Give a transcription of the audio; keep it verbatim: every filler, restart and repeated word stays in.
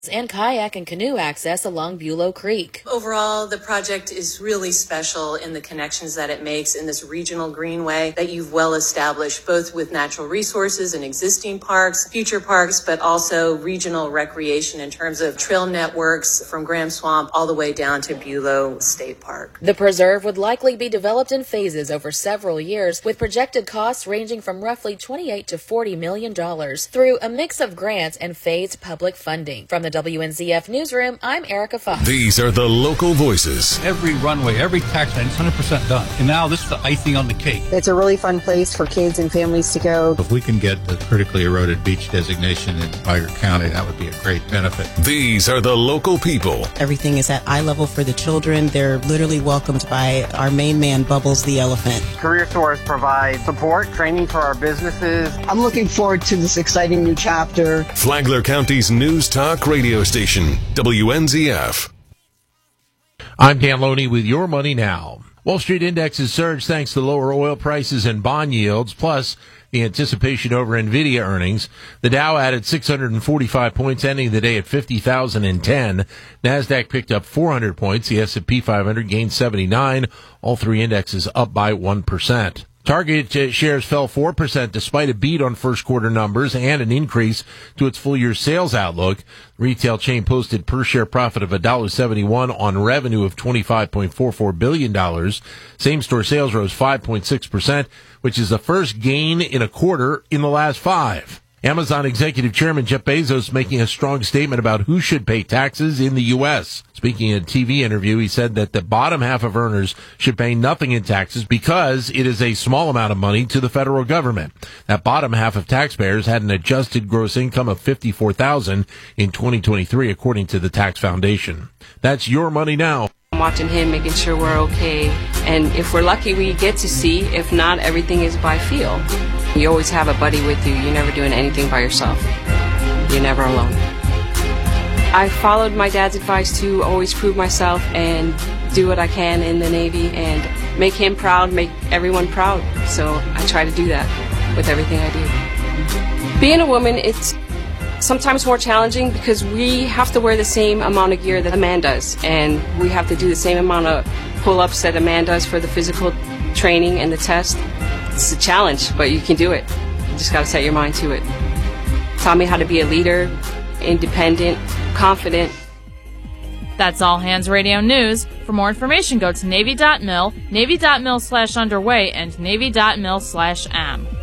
and kayak and canoe access along Bulow Creek. Overall, the project is really special in the connections that it makes in this regional greenway that you've well established, both with natural resources and existing parks, future parks, but also regional recreation in terms of trail networks from Graham Swamp all the way down to Bulow State Park. The preserve would likely be developed in phases over several years, with projected costs ranging from roughly twenty-eight to forty million dollars through a mix of grants and phased public funding. From the W N Z F Newsroom, I'm Erica Fox. These are the local voices. Every runway, every tax line is one hundred percent done. And now this is the icing on the cake. It's a really fun place for kids and families to go. If we can get the critically eroded beach designation in Tiger County, that would be a great benefit. These are the local people. Everything is at eye level for the children. They're literally welcomed by our main man, Bubbles the elephant. Career Source provides support, training for our businesses. I'm looking forward to this exciting new chapter. Flagler County's News Talk radio station, W N Z F. I'm Dan Loney with Your Money Now. Wall Street indexes surged thanks to lower oil prices and bond yields, plus the anticipation over NVIDIA earnings. The Dow added six hundred forty-five points, ending the day at fifty thousand ten. NASDAQ picked up four hundred points. The S and P five hundred gained seventy-nine. All three indexes up by one percent. Target shares fell four percent despite a beat on first quarter numbers and an increase to its full year sales outlook. The retail chain posted per share profit of one dollar seventy-one on revenue of twenty-five point four four billion dollars. Same store sales rose five point six percent, which is the first gain in a quarter in the last five. Amazon executive chairman Jeff Bezos making a strong statement about who should pay taxes in the U S. Speaking in a T V interview, he said that the bottom half of earners should pay nothing in taxes because it is a small amount of money to the federal government. That bottom half of taxpayers had an adjusted gross income of fifty-four thousand dollars in twenty twenty-three, according to the Tax Foundation. That's Your Money Now. I'm watching him, making sure we're okay. And if we're lucky, we get to see. If not, everything is by feel. You always have a buddy with you. You're never doing anything by yourself. You're never alone. I followed my dad's advice to always prove myself and do what I can in the Navy and make him proud, make everyone proud. So I try to do that with everything I do. Being a woman, it's sometimes more challenging because we have to wear the same amount of gear that a man does, and we have to do the same amount of pull-ups that a man does for the physical training and the test. It's a challenge, but you can do it. You just got to set your mind to it. Taught me how to be a leader, independent, confident. That's All Hands Radio News. For more information, go to Navy dot mil, Navy dot mil slash underway, and Navy dot mil slash am.